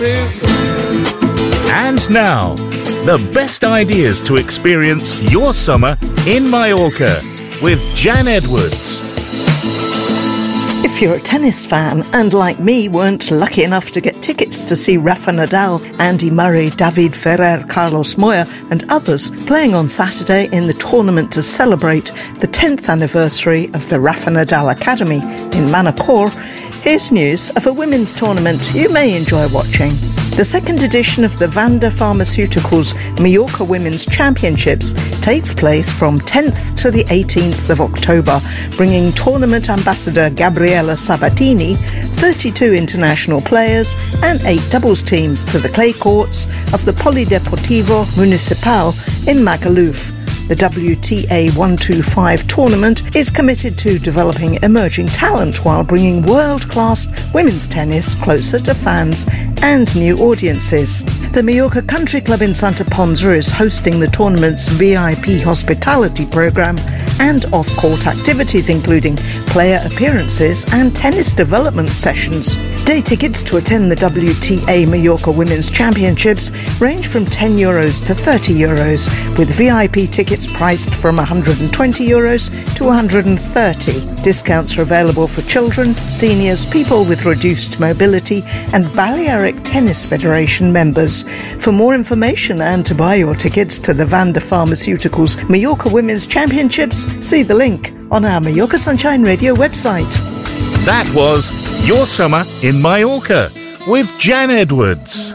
And now, the best ideas to experience your summer in Mallorca with Jan Edwards. If you're a tennis fan and, like me, weren't lucky enough to get tickets to see Rafa Nadal, Andy Murray, David Ferrer, Carlos Moya and others playing on Saturday in the tournament to celebrate the 10th anniversary of the Rafa Nadal Academy in Manacor, here's news of a women's tournament you may enjoy watching. The second edition of the Vanda Pharmaceuticals Mallorca Women's Championships takes place from 10th to the 18th of October, bringing tournament ambassador Gabriela Sabatini, 32 international players and 8 doubles teams to the clay courts of the Polideportivo Municipal in Magaluf. The WTA 125 tournament is committed to developing emerging talent while bringing world-class women's tennis closer to fans and new audiences. The Mallorca Country Club in Santa Ponsa is hosting the tournament's VIP hospitality program and off-court activities including player appearances and tennis development sessions. Day tickets to attend the WTA Mallorca Women's Championships range from €10 to €30, with VIP tickets priced from €120 to €130. Discounts are available for children, seniors, people with reduced mobility and Balearic Tennis Federation members. For more information and to buy your tickets to the Vanda Pharmaceuticals Mallorca Women's Championships, see the link on our Mallorca Sunshine Radio website. That was Your Summer in Mallorca with Jan Edwards.